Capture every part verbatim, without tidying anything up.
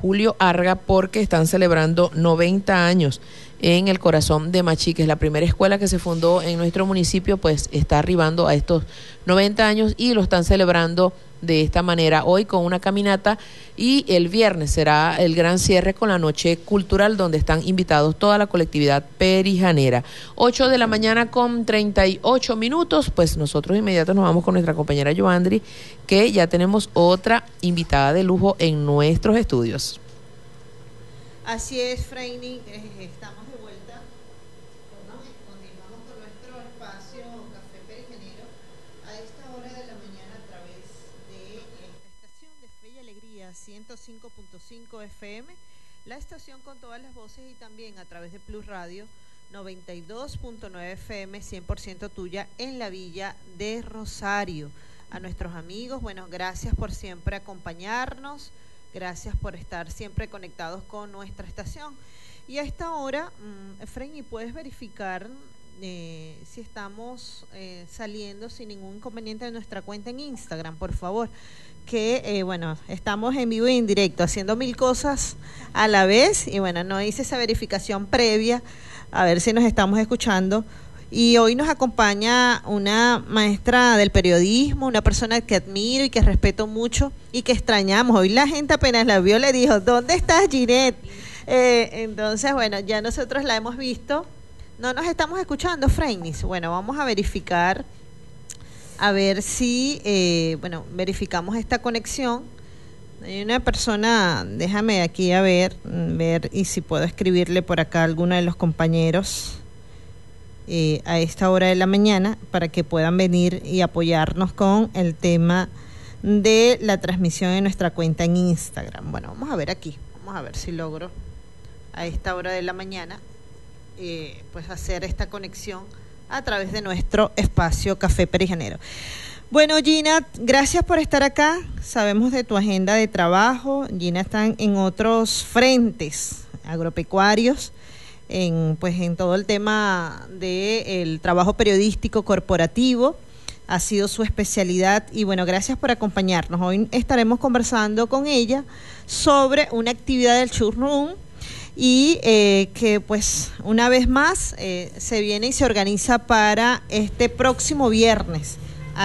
Julio Arga porque están celebrando noventa años en el corazón de Machiques. La primera escuela que se fundó en nuestro municipio pues está arribando a estos noventa años y lo están celebrando de esta manera hoy con una caminata, y el viernes será el gran cierre con la noche cultural donde están invitados toda la colectividad perijanera. Ocho de la mañana con treinta y ocho minutos, pues nosotros inmediato nos vamos con nuestra compañera Joandri, que ya tenemos otra invitada de lujo en nuestros estudios. Así es, Freini, eh, estamos de vuelta. Bueno, continuamos con nuestro espacio Café Perijanero a esta hora de la mañana a través de esta estación de Fe y Alegría ciento cinco punto cinco F M, la estación con todas las voces, y también a través de Plus Radio noventa y dos punto nueve F M, cien por ciento tuya en la Villa de Rosario. A nuestros amigos, bueno, gracias por siempre acompañarnos. Gracias por estar siempre conectados con nuestra estación. Y a esta hora, mmm, Efraín, ¿puedes verificar eh, si estamos eh, saliendo sin ningún inconveniente de nuestra cuenta en Instagram, por favor? Que, eh, bueno, estamos en vivo y en directo, haciendo mil cosas a la vez. Y bueno, no hice esa verificación previa, a ver si nos estamos escuchando. Y hoy nos acompaña una maestra del periodismo, una persona que admiro y que respeto mucho y que extrañamos. Hoy la gente apenas la vio le dijo, ¿dónde estás, Ginette? Eh, entonces, bueno, ya nosotros la hemos visto. No nos estamos escuchando, Freinis. Bueno, vamos a verificar, a ver si, eh, bueno, verificamos esta conexión. Hay una persona, déjame aquí a ver, ver y si puedo escribirle por acá a alguno de los compañeros. Eh, a esta hora de la mañana para que puedan venir y apoyarnos con el tema de la transmisión en nuestra cuenta en Instagram. Bueno, vamos a ver aquí, vamos a ver si logro a esta hora de la mañana eh, pues hacer esta conexión a través de nuestro espacio Café Perijanero. Bueno, Gina, gracias por estar acá. Sabemos de tu agenda de trabajo. Gina está en otros frentes agropecuarios, en pues en todo el tema del trabajo periodístico corporativo, ha sido su especialidad, y bueno, gracias por acompañarnos. Hoy estaremos conversando con ella sobre una actividad del Churrum y eh, que pues una vez más eh, se viene y se organiza para este próximo viernes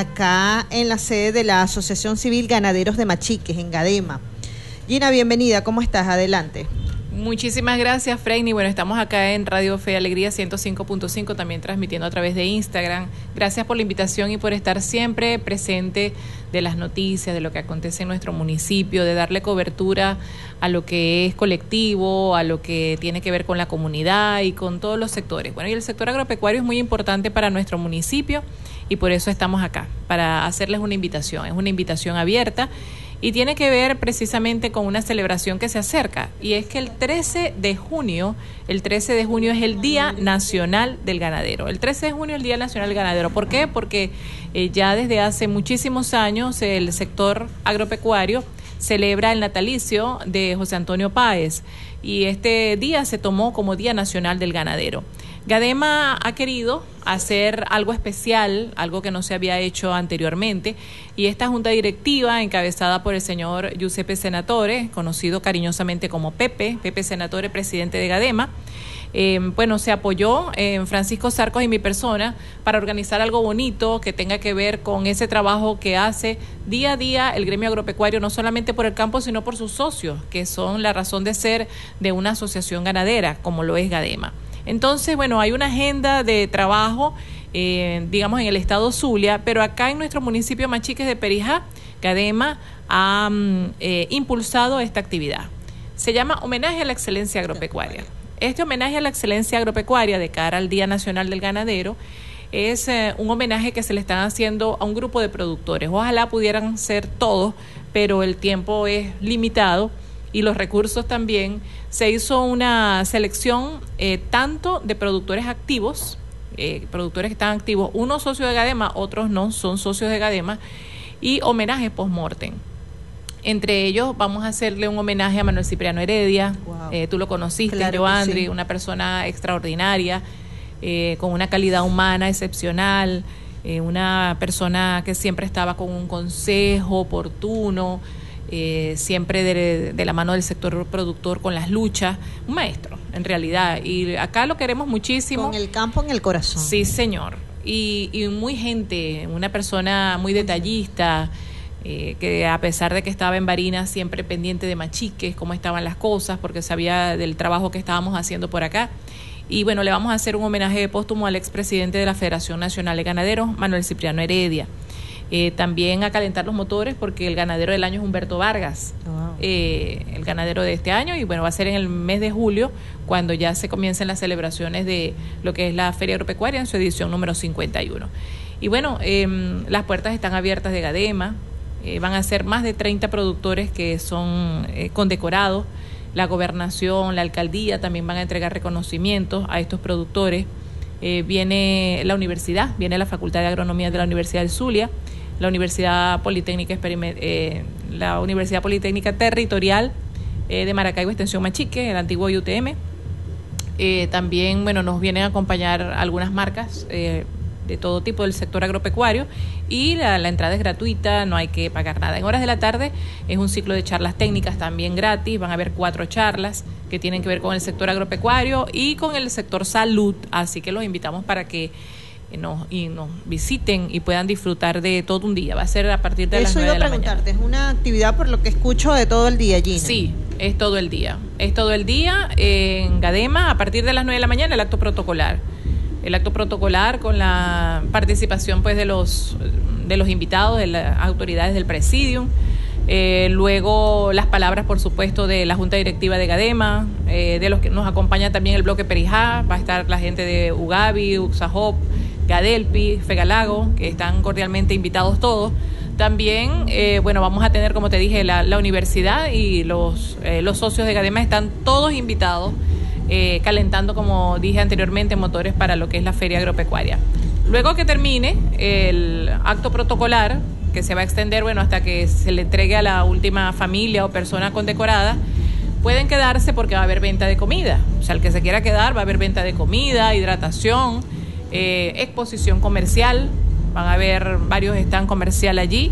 acá en la sede de la Asociación Civil Ganaderos de Machiques, en Gadema. Gina, bienvenida, ¿cómo estás? Adelante. Muchísimas gracias, Freini. Bueno, estamos acá en Radio Fe y Alegría ciento cinco punto cinco, también transmitiendo a través de Instagram. Gracias por la invitación y por estar siempre presente de las noticias, de lo que acontece en nuestro municipio, de darle cobertura a lo que es colectivo, a lo que tiene que ver con la comunidad y con todos los sectores. Bueno, y el sector agropecuario es muy importante para nuestro municipio y por eso estamos acá, para hacerles una invitación. Es una invitación abierta y tiene que ver precisamente con una celebración que se acerca, y es que el trece de junio, el trece de junio es el Día Nacional del Ganadero. El trece de junio es el Día Nacional del Ganadero. ¿Por qué? Porque eh, ya desde hace muchísimos años el sector agropecuario celebra el natalicio de José Antonio Páez, y este día se tomó como Día Nacional del Ganadero. Gadema ha querido hacer algo especial, algo que no se había hecho anteriormente, y esta junta directiva, encabezada por el señor Giuseppe Senatore, conocido cariñosamente como Pepe, Pepe Senatore, presidente de Gadema, eh, bueno, se apoyó en Francisco Sarcos y mi persona para organizar algo bonito que tenga que ver con ese trabajo que hace día a día el gremio agropecuario, no solamente por el campo, sino por sus socios, que son la razón de ser de una asociación ganadera, como lo es Gadema. Entonces, bueno, hay una agenda de trabajo, eh, digamos, en el estado Zulia, pero acá en nuestro municipio Machiques de Perijá, Gadema ha eh, impulsado esta actividad. Se llama Homenaje a la Excelencia Agropecuaria. Este homenaje a la excelencia agropecuaria de cara al Día Nacional del Ganadero es eh, un homenaje que se le están haciendo a un grupo de productores. Ojalá pudieran ser todos, pero el tiempo es limitado y los recursos también. Se hizo una selección eh, tanto de productores activos, eh, productores que están activos, unos socios de Gadema, otros no son socios de Gadema, y homenaje post-mortem. Entre ellos vamos a hacerle un homenaje a Manuel Cipriano Heredia. Wow. Eh, tú lo conociste, claro, Joandri, sí. Una persona extraordinaria, eh, con una calidad humana excepcional, eh, una persona que siempre estaba con un consejo oportuno, eh, siempre de, de la mano del sector productor con las luchas, un maestro en realidad, y acá lo queremos muchísimo. Con el campo en el corazón. Sí, señor, y, y muy gente, una persona muy detallista, eh, que a pesar de que estaba en Barinas, siempre pendiente de Machiques, cómo estaban las cosas, porque sabía del trabajo que estábamos haciendo por acá. Y bueno, le vamos a hacer un homenaje póstumo al expresidente de la Federación Nacional de Ganaderos, Manuel Cipriano Heredia. Eh, también a calentar los motores porque el ganadero del año es Humberto Vargas, wow. eh, el ganadero de este año, y bueno, va a ser en el mes de julio cuando ya se comiencen las celebraciones de lo que es la Feria Agropecuaria en su edición número cincuenta y uno. Y bueno, eh, las puertas están abiertas de Gadema, eh, van a ser más de treinta productores que son eh, condecorados, la gobernación, la alcaldía también van a entregar reconocimientos a estos productores, eh, viene la universidad, viene la Facultad de Agronomía de la Universidad del Zulia, la Universidad Politécnica eh, la Universidad Politécnica Territorial eh, de Maracaibo, Extensión Machique, el antiguo U T M. Eh, también, bueno, nos vienen a acompañar algunas marcas eh, de todo tipo del sector agropecuario, y la, la entrada es gratuita, no hay que pagar nada. En horas de la tarde es un ciclo de charlas técnicas también gratis, van a haber cuatro charlas que tienen que ver con el sector agropecuario y con el sector salud, así que los invitamos para que Nos, y nos visiten y puedan disfrutar de todo un día. Va a ser a partir de las nueve de la mañana. Eso iba a preguntarte, ¿es una actividad por lo que escucho de todo el día, Gina? Sí, es todo el día. Es todo el día en Gadema, a partir de las nueve de la mañana, el acto protocolar. El acto protocolar con la participación pues de los de los invitados, de las autoridades del presidium. Eh, luego las palabras, por supuesto, de la Junta Directiva de Gadema, eh, de los que nos acompaña también el bloque Perijá, va a estar la gente de Ugavi, Uxahop, Gadelpi, Fegalago, que están cordialmente invitados todos. También, eh, bueno, vamos a tener, como te dije, la, la universidad y los, eh, los socios de Gadema están todos invitados, eh, calentando, como dije anteriormente, motores para lo que es la Feria Agropecuaria. Luego que termine el acto protocolar, que se va a extender, bueno, hasta que se le entregue a la última familia o persona condecorada, pueden quedarse porque va a haber venta de comida. O sea, el que se quiera quedar, va a haber venta de comida, hidratación, eh, exposición comercial, van a haber varios stands comerciales allí,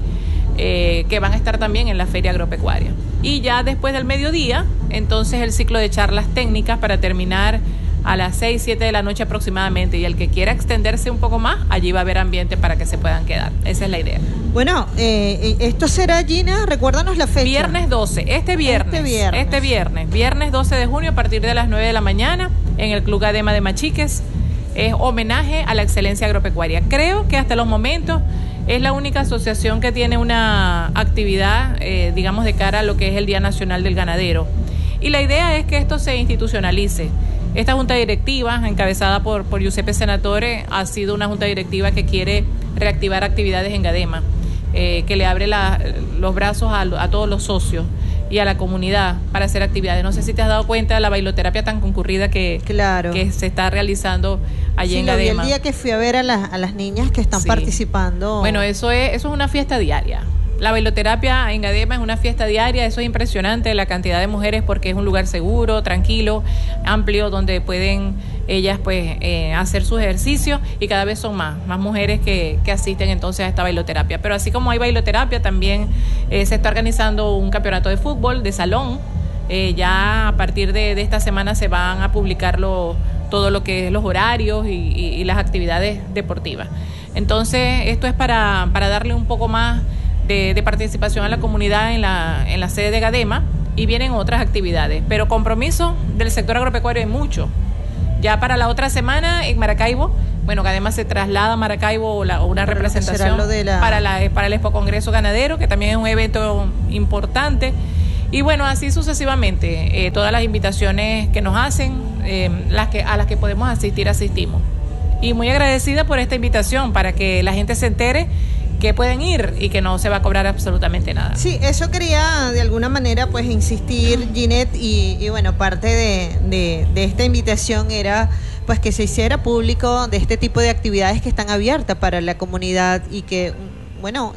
eh, que van a estar también en la Feria Agropecuaria. Y ya después del mediodía, entonces el ciclo de charlas técnicas para terminar a las seis, siete de la noche aproximadamente, y el que quiera extenderse un poco más, allí va a haber ambiente para que se puedan quedar. Esa es la idea. Bueno, eh, esto será, Gina, recuérdanos la fecha. Viernes doce, este viernes, este viernes, este viernes, viernes doce de junio a partir de las nueve de la mañana en el Club Gadema de Machiques. Es homenaje a la excelencia agropecuaria. Creo que hasta los momentos es la única asociación que tiene una actividad, eh, digamos, de cara a lo que es el Día Nacional del Ganadero. Y la idea es que esto se institucionalice. Esta junta directiva, encabezada por, por Giuseppe Senatore, ha sido una junta directiva que quiere reactivar actividades en Gadema, eh, que le abre la, los brazos a, a todos los socios y a la comunidad para hacer actividades. No sé si te has dado cuenta de la bailoterapia tan concurrida que, claro. que se está realizando allí sí, en Gadema. Sí, lo vi el día que fui a ver a, la, a las niñas que están sí. participando. Bueno, eso es, eso es una fiesta diaria. La bailoterapia en Gadema es una fiesta diaria, eso es impresionante, la cantidad de mujeres, porque es un lugar seguro, tranquilo, amplio, donde pueden ellas pues eh, hacer sus ejercicios, y cada vez son más, más mujeres que, que asisten entonces a esta bailoterapia. Pero así como hay bailoterapia, también eh, se está organizando un campeonato de fútbol de salón. Eh, ya a partir de, de esta semana se van a publicar lo, todo lo que es los horarios y, y, y las actividades deportivas. Entonces esto es para, para darle un poco más De, de participación a la comunidad en la, en la sede de Gadema, y vienen otras actividades, pero compromiso del sector agropecuario hay mucho. Ya para la otra semana en Maracaibo, bueno, Gadema se traslada a Maracaibo, la, una pero representación lo de la... para, la, para el Expo Congreso Ganadero, que también es un evento importante, y bueno, así sucesivamente, eh, todas las invitaciones que nos hacen, eh, las que, a las que podemos asistir, asistimos. Y muy agradecida por esta invitación, para que la gente se entere que pueden ir y que no se va a cobrar absolutamente nada. Sí, eso quería de alguna manera pues insistir, Ginette, y, y bueno, parte de, de, de esta invitación era pues que se hiciera público de este tipo de actividades que están abiertas para la comunidad, y que bueno,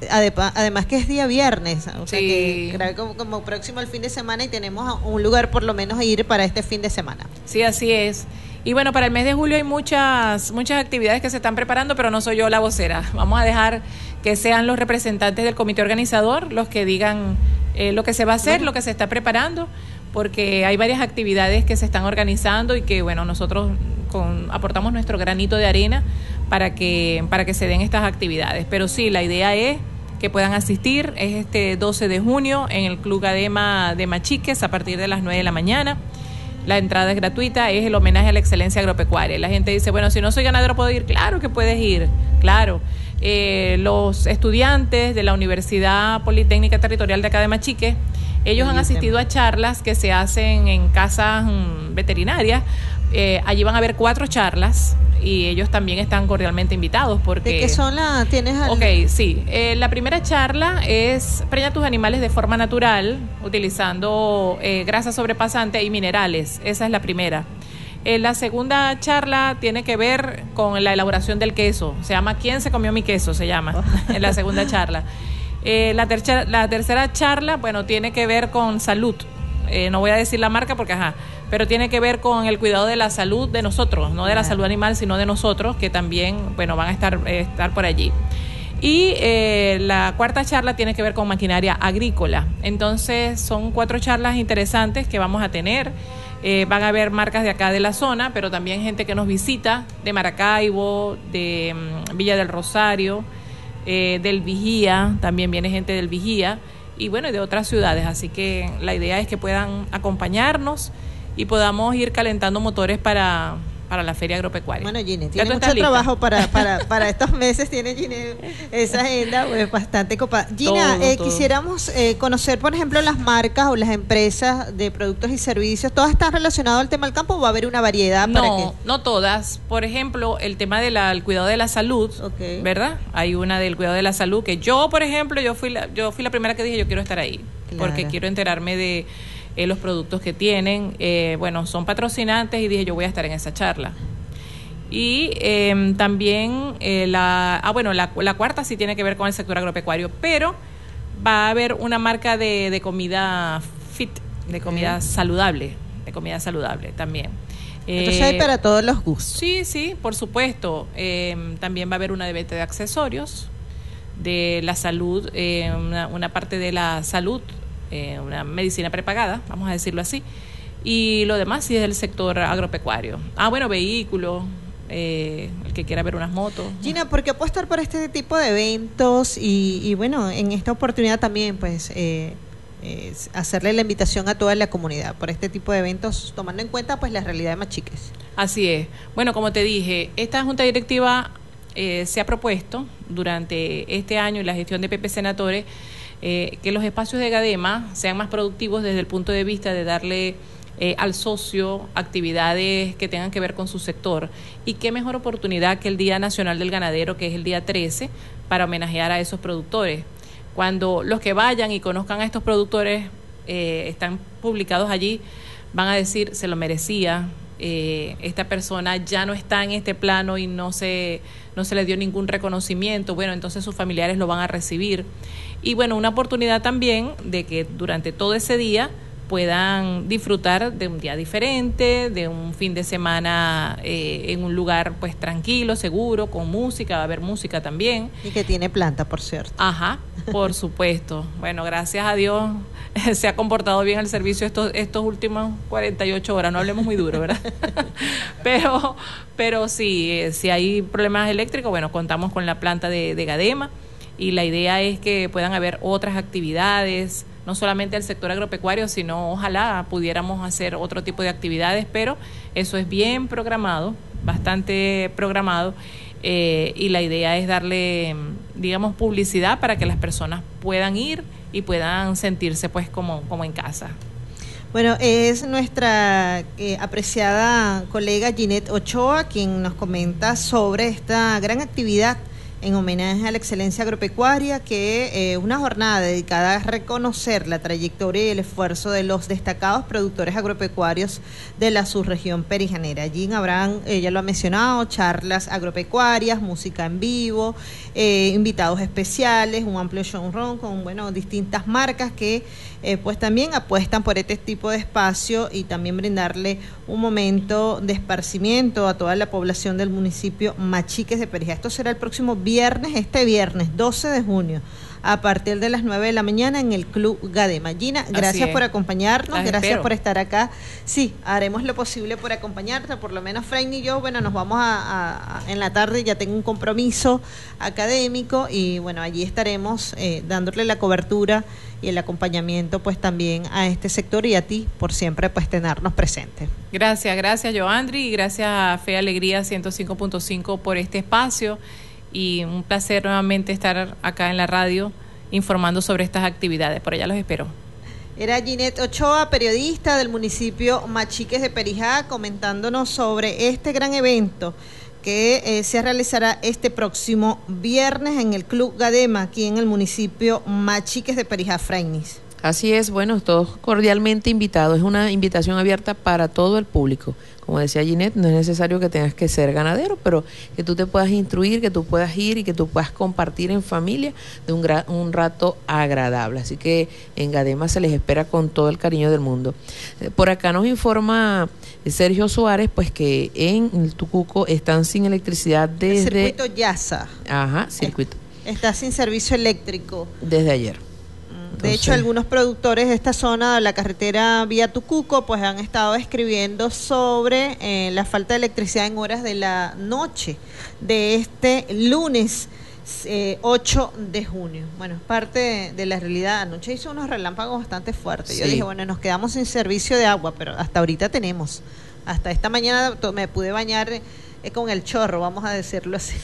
además que es día viernes, o sea, sí. que como, como próximo el fin de semana, y tenemos un lugar por lo menos a ir para este fin de semana. Sí, así es. Y bueno, para el mes de julio hay muchas muchas actividades que se están preparando, pero no soy yo la vocera. Vamos a dejar que sean los representantes del comité organizador los que digan eh, lo que se va a hacer, lo que se está preparando, porque hay varias actividades que se están organizando y que, bueno, nosotros con, aportamos nuestro granito de arena para que, para que se den estas actividades. Pero sí, la idea es que puedan asistir, es este doce de junio en el Club Gadema de Machiques a partir de las nueve de la mañana. La entrada es gratuita, es el homenaje a la excelencia agropecuaria. La gente dice, bueno, si no soy ganadero, ¿puedo ir? Claro que puedes ir, claro. Eh, los estudiantes de la Universidad Politécnica Territorial de acá de Machiques, ellos han asistido a charlas que se hacen en casas mm, veterinarias. Eh, allí van a haber cuatro charlas y ellos también están cordialmente invitados porque... ¿De qué son las? ¿Tienes algo? Ok, sí. Eh, la primera charla es preña tus animales de forma natural, utilizando eh, grasa sobrepasante y minerales. Esa es la primera. Eh, la segunda charla tiene que ver con la elaboración del queso. Se llama ¿Quién se comió mi queso? Se llama, en la segunda charla. Eh, la, tercera, la tercera charla, bueno, tiene que ver con salud. Eh, no voy a decir la marca porque, ajá, pero tiene que ver con el cuidado de la salud de nosotros, no de la salud animal, sino de nosotros, que también, bueno, van a estar, eh, estar por allí. Y eh, la cuarta charla tiene que ver con maquinaria agrícola. Entonces, son cuatro charlas interesantes que vamos a tener. Eh, van a haber marcas de acá de la zona, pero también gente que nos visita, de Maracaibo, de um, Villa del Rosario, eh, del Vigía, también viene gente del Vigía, y bueno, y de otras ciudades. Así que la idea es que puedan acompañarnos y podamos ir calentando motores para, para la Feria Agropecuaria. Bueno, Ginette, tiene mucho trabajo para, para, para estos meses, tiene Ginette esa agenda pues, bastante copada. Gina, todo, eh, todo. quisiéramos eh, conocer, por ejemplo, las marcas o las empresas de productos y servicios. ¿Todas están relacionadas al tema del campo o va a haber una variedad? No, para que... no todas. Por ejemplo, el tema del cuidado de la salud, okay. ¿verdad? Hay una del cuidado de la salud que yo, por ejemplo, yo fui la, yo fui la primera que dije yo quiero estar ahí, claro. porque quiero enterarme de... Eh, los productos que tienen, eh, bueno, son patrocinantes y dije yo voy a estar en esa charla. Y eh, también eh, la, ah bueno, la, la cuarta sí tiene que ver con el sector agropecuario, pero va a haber una marca de, de comida fit, de comida okay. saludable, de comida saludable también. Entonces eh, hay para todos los gustos. Sí, sí, por supuesto. Eh, también va a haber una de venta de accesorios, de la salud, eh, una, una parte de la salud, Eh, una medicina prepagada, vamos a decirlo así, y lo demás sí es del sector agropecuario. Ah, bueno, vehículos, eh, el que quiera ver unas motos. Gina, ¿por qué apostar por este tipo de eventos? Y, y bueno, en esta oportunidad también, pues, eh, eh, hacerle la invitación a toda la comunidad por este tipo de eventos, tomando en cuenta, pues, la realidad de Machiques. Así es. Bueno, como te dije, esta Junta Directiva eh, se ha propuesto durante este año y la gestión de Pepe Senatore Eh, que los espacios de Gadema sean más productivos desde el punto de vista de darle eh, al socio actividades que tengan que ver con su sector. Y qué mejor oportunidad que el Día Nacional del Ganadero, que es el día trece, para homenajear a esos productores. Cuando los que vayan y conozcan a estos productores, eh, están publicados allí, van a decir, se lo merecía, eh, esta persona ya no está en este plano y no se, no se le dio ningún reconocimiento. Bueno, entonces sus familiares lo van a recibir. Y bueno, una oportunidad también de que durante todo ese día puedan disfrutar de un día diferente, de un fin de semana eh, en un lugar pues tranquilo, seguro, con música, va a haber música también. Y que tiene planta, por cierto. Ajá, por supuesto. Bueno, gracias a Dios se ha comportado bien el servicio estos, estos últimos cuarenta y ocho horas, no hablemos muy duro, ¿verdad? pero, pero sí, si hay problemas eléctricos, bueno, contamos con la planta de, de Gadema. Y la idea es que puedan haber otras actividades, no solamente el sector agropecuario, sino ojalá pudiéramos hacer otro tipo de actividades, pero eso es bien programado, bastante programado, eh, y la idea es darle, digamos, publicidad para que las personas puedan ir y puedan sentirse pues como, como en casa. Bueno, es nuestra eh, apreciada colega Ginette Ochoa quien nos comenta sobre esta gran actividad en homenaje a la excelencia agropecuaria, que es eh, una jornada dedicada a reconocer la trayectoria y el esfuerzo de los destacados productores agropecuarios de la subregión perijanera. Allí habrán, ella lo ha mencionado, charlas agropecuarias, música en vivo, eh, invitados especiales, un amplio showroom con, bueno, distintas marcas que eh, pues también apuestan por este tipo de espacio y también brindarle un momento de esparcimiento a toda la población del municipio Machiques de Perijá. Esto será el próximo viernes viernes, este viernes doce de junio, a partir de las nueve de la mañana en el Club Gadema. Gina, gracias por acompañarnos, Las gracias espero. por estar acá. Sí, haremos lo posible por acompañarte, por lo menos Frank y yo, bueno, nos vamos a, a, a en la tarde, ya tengo un compromiso académico y bueno, allí estaremos eh, dándole la cobertura y el acompañamiento pues también a este sector y a ti por siempre pues tenernos presentes. Gracias, gracias Joandri y gracias a Fe y Alegría ciento cinco punto cinco por este espacio. Y un placer nuevamente estar acá en la radio informando sobre estas actividades. Por allá los espero. Era Ginette Ochoa, periodista del municipio Machiques de Perijá, comentándonos sobre este gran evento que eh, se realizará este próximo viernes en el Club Gadema, aquí en el municipio Machiques de Perijá, Frainis. Así es, bueno, todos cordialmente invitados. Es una invitación abierta para todo el público. Como decía Ginette, no es necesario que tengas que ser ganadero, pero que tú te puedas instruir, que tú puedas ir y que tú puedas compartir en familia de un, gra- un rato agradable. Así que en Gadema se les espera con todo el cariño del mundo. Eh, por acá nos informa Sergio Suárez, pues que en el Tucuco están sin electricidad desde... El circuito Yasa. Ajá, circuito. Está sin servicio eléctrico. Desde ayer. De hecho, algunos productores de esta zona de la carretera vía Tucuco pues han estado escribiendo sobre eh, la falta de electricidad en horas de la noche de este lunes eh, ocho de junio. Bueno, es parte de, de la realidad. Anoche hizo unos relámpagos bastante fuertes. Yo Sí. dije, bueno, nos quedamos sin servicio de agua, pero hasta ahorita tenemos. Hasta esta mañana to- me pude bañar eh, con el chorro, vamos a decirlo así.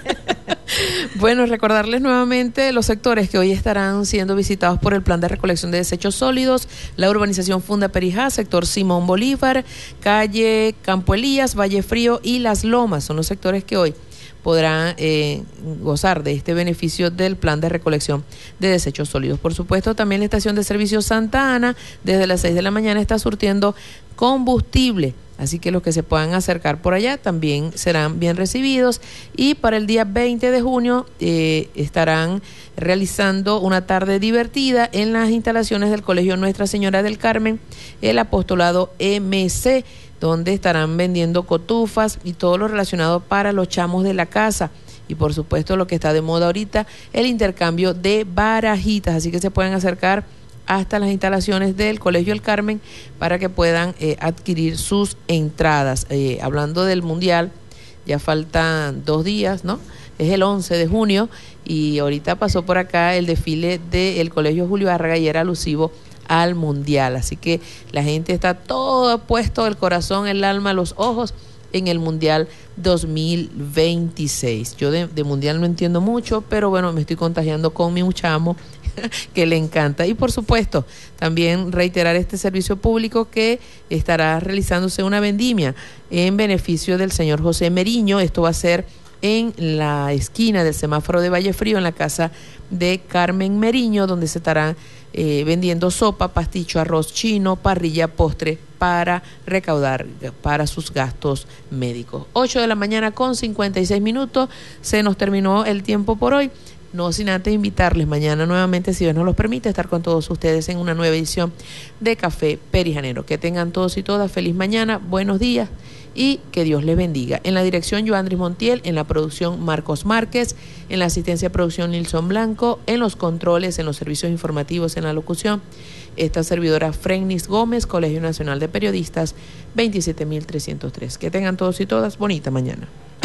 Bueno, recordarles nuevamente los sectores que hoy estarán siendo visitados por el plan de recolección de desechos sólidos: la urbanización Funda Perijá, sector Simón Bolívar, calle Campo Elías, Valle Frío y Las Lomas. Son los sectores que hoy podrán eh, gozar de este beneficio del plan de recolección de desechos sólidos. Por supuesto, también la estación de servicio Santa Ana, desde las seis de la mañana, está surtiendo combustible. Así que los que se puedan acercar por allá también serán bien recibidos. Y para el día veinte de junio eh, estarán realizando una tarde divertida en las instalaciones del Colegio Nuestra Señora del Carmen, el Apostolado M C, donde estarán vendiendo cotufas y todo lo relacionado para los chamos de la casa. Y por supuesto lo que está de moda ahorita, el intercambio de barajitas. Así que se pueden acercar hasta las instalaciones del Colegio El Carmen para que puedan eh, adquirir sus entradas. Eh, hablando del Mundial, ya faltan dos días, ¿no? Es el once de junio y ahorita pasó por acá el desfile del Colegio Julio Árraga y era alusivo al Mundial. Así que la gente está todo puesto, el corazón, el alma, los ojos en el Mundial dos mil veintiséis. Yo de, de Mundial no entiendo mucho, pero bueno, me estoy contagiando con mi muchamo que le encanta. Y por supuesto, también reiterar este servicio público que estará realizándose una vendimia en beneficio del señor José Meriño. Esto va a ser en la esquina del semáforo de Valle Frío, en la casa de Carmen Meriño, donde se estarán eh, vendiendo sopa, pasticho, arroz chino, parrilla, postre, para recaudar para sus gastos médicos. ocho de la mañana con cincuenta y seis minutos, se nos terminó el tiempo por hoy. No sin antes invitarles mañana nuevamente, si Dios nos los permite, estar con todos ustedes en una nueva edición de Café Perijanero. Que tengan todos y todas feliz mañana, buenos días y que Dios les bendiga. En la dirección, Joandris Montiel; en la producción, Marcos Márquez; en la asistencia de producción, Nilson Blanco; en los controles, en los servicios informativos, en la locución, esta servidora Freinis Gómez, Colegio Nacional de Periodistas, veintisiete mil trescientos tres. Que tengan todos y todas bonita mañana.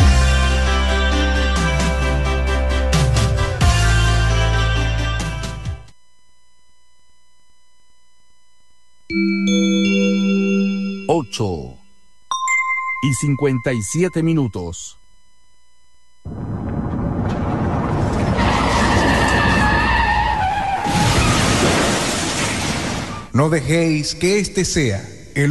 Ocho y cincuenta y siete minutos. No dejéis que este sea